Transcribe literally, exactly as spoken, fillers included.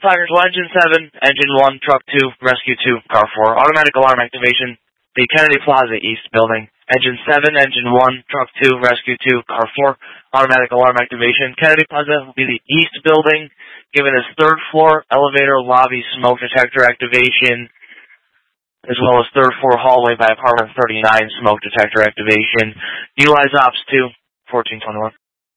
Tigers one, Engine seven, Engine one, Truck two, Rescue two, Car four. Automatic alarm activation, the Kennedy Plaza East building. Engine seven, Engine one, Truck two, Rescue two, Car four. Automatic alarm activation. Kennedy Plaza will be the East building, given as third floor, elevator, lobby, smoke detector activation, as well as third floor hallway by apartment thirty-nine, smoke detector activation. Utilize Ops two, fourteen twenty-one.